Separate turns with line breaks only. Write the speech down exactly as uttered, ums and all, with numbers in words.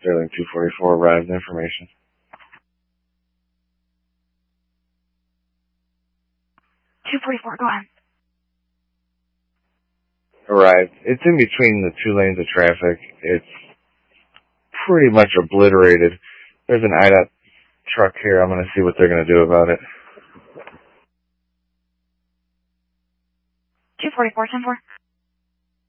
Sterling two forty-four arrived. Information.
two forty-four, go ahead.
Arrived. It's in between the two lanes of traffic. It's pretty much obliterated. There's an I D O T truck here. I'm going to see what they're going to do about it.
two forty-four, ten four.